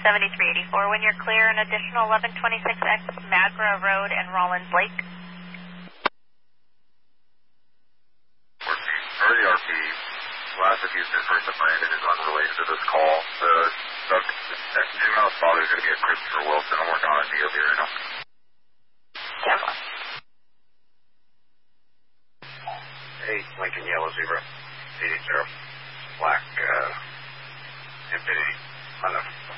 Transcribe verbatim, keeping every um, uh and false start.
seventy-three eighty-four. When you're clear, an additional eleven twenty-six X Magra Road and Rollins Lake. Early R P, last of Houston, first of Brandon is unrelated to this call. The, the, the juvenile's father is going to be a Christopher Wilson. I'm working on a D O B right now. Tampa. Hey, Lincoln Yellow Zebra, eight eight zero, black, uh, Infinity, on the